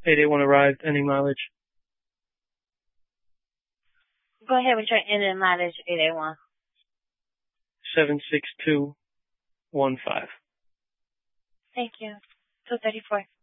881 arrived, ending mileage. Go ahead with your ending mileage, 881. 76215. Thank you. 234.